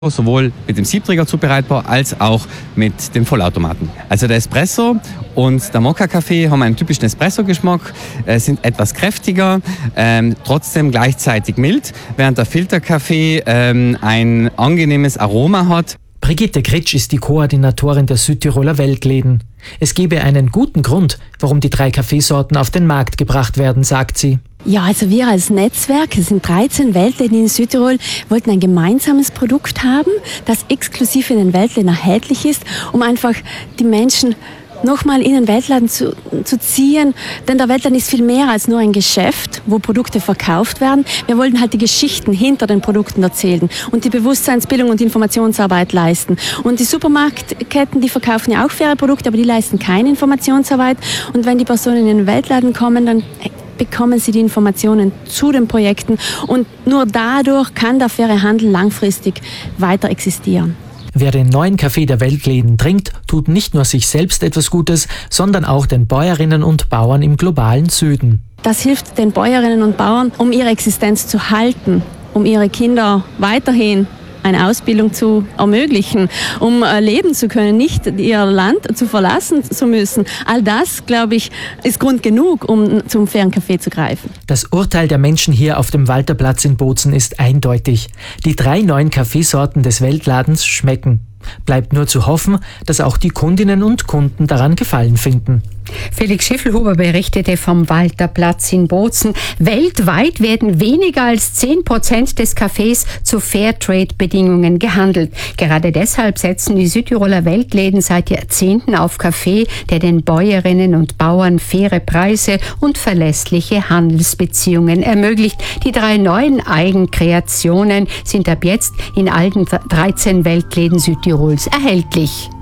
sowohl mit dem Siebträger zubereitbar als auch mit dem Vollautomaten. Also der Espresso und der Mokka-Kaffee haben einen typischen Espresso-Geschmack, sind etwas kräftiger, trotzdem gleichzeitig mild, während der Filterkaffee ein angenehmes Aroma hat. Brigitte Gritsch ist die Koordinatorin der Südtiroler Weltläden. Es gebe einen guten Grund, warum die 3 Kaffeesorten auf den Markt gebracht werden, sagt sie. Ja, also wir als Netzwerk, es sind 13 Weltläden in Südtirol, wollten ein gemeinsames Produkt haben, das exklusiv in den Weltläden erhältlich ist, um einfach die Menschen nochmal in den Weltladen zu ziehen, denn der Weltladen ist viel mehr als nur ein Geschäft, wo Produkte verkauft werden. Wir wollten halt die Geschichten hinter den Produkten erzählen und die Bewusstseinsbildung und Informationsarbeit leisten. Und die Supermarktketten, die verkaufen ja auch faire Produkte, aber die leisten keine Informationsarbeit. Und wenn die Personen in den Weltladen kommen, dann bekommen sie die Informationen zu den Projekten und nur dadurch kann der faire Handel langfristig weiter existieren. Wer den neuen Kaffee der Weltläden trinkt, tut nicht nur sich selbst etwas Gutes, sondern auch den Bäuerinnen und Bauern im globalen Süden. Das hilft den Bäuerinnen und Bauern, um ihre Existenz zu halten, um ihre Kinder weiterhin eine Ausbildung zu ermöglichen, um leben zu können, nicht ihr Land zu verlassen zu müssen. All das, glaube ich, ist Grund genug, um zum fairen Kaffee zu greifen. Das Urteil der Menschen hier auf dem Walterplatz in Bozen ist eindeutig. Die 3 neuen Kaffeesorten des Weltladens schmecken. Bleibt nur zu hoffen, dass auch die Kundinnen und Kunden daran Gefallen finden. Felix Schiffelhuber berichtete vom Walterplatz in Bozen. Weltweit werden weniger als 10% des Kaffees zu Fairtrade-Bedingungen gehandelt. Gerade deshalb setzen die Südtiroler Weltläden seit Jahrzehnten auf Kaffee, der den Bäuerinnen und Bauern faire Preise und verlässliche Handelsbeziehungen ermöglicht. Die 3 neuen Eigenkreationen sind ab jetzt in allen 13 Weltläden Südtirols erhältlich.